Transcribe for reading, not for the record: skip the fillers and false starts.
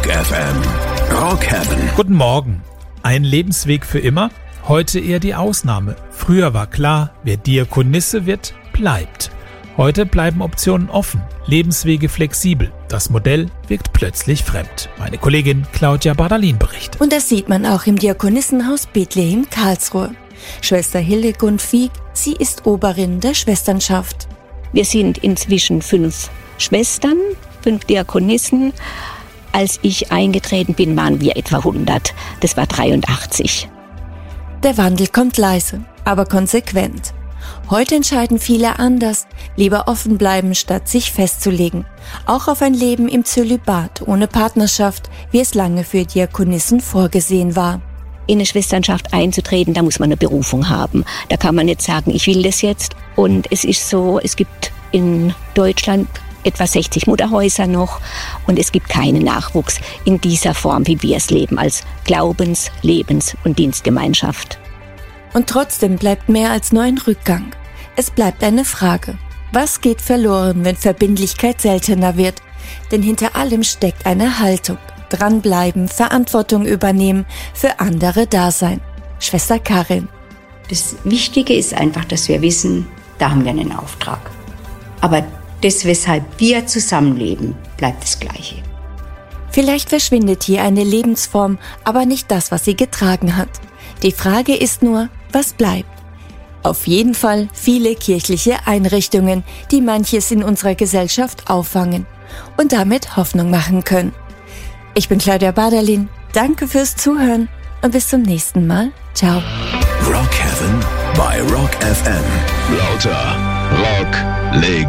Rock FM. Rock Heaven. Guten Morgen. Ein Lebensweg für immer? Heute eher die Ausnahme. Früher war klar, wer Diakonisse wird, bleibt. Heute bleiben Optionen offen, Lebenswege flexibel. Das Modell wirkt plötzlich fremd. Meine Kollegin Claudia Bardalin berichtet. Und das sieht man auch im Diakonissenhaus Bethlehem Karlsruhe. Schwester Hildegund Wieck, sie ist Oberin der Schwesternschaft. Wir sind inzwischen 5 Schwestern, 5 Diakonissen. Als ich eingetreten bin, waren wir etwa 100. Das war 83. Der Wandel kommt leise, aber konsequent. Heute entscheiden viele anders, lieber offen bleiben, statt sich festzulegen. Auch auf ein Leben im Zölibat, ohne Partnerschaft, wie es lange für Diakonissen vorgesehen war. In eine Schwesternschaft einzutreten, da muss man eine Berufung haben. Da kann man nicht sagen, ich will das jetzt. Und es ist so, es gibt in Deutschland etwa 60 Mutterhäuser noch und es gibt keinen Nachwuchs in dieser Form, wie wir es leben, als Glaubens-, Lebens- und Dienstgemeinschaft. Und trotzdem bleibt mehr als nur ein Rückgang. Es bleibt eine Frage. Was geht verloren, wenn Verbindlichkeit seltener wird? Denn hinter allem steckt eine Haltung. Dranbleiben, Verantwortung übernehmen, für andere da sein. Schwester Karin. Das Wichtige ist einfach, dass wir wissen, da haben wir einen Auftrag. Aber das, weshalb wir zusammenleben, bleibt das Gleiche. Vielleicht verschwindet hier eine Lebensform, aber nicht das, was sie getragen hat. Die Frage ist nur, was bleibt? Auf jeden Fall viele kirchliche Einrichtungen, die manches in unserer Gesellschaft auffangen und damit Hoffnung machen können. Ich bin Claudia Bardalin, danke fürs Zuhören und bis zum nächsten Mal. Ciao. Rock Heaven bei Rock FM. Lauter Rock Legenden.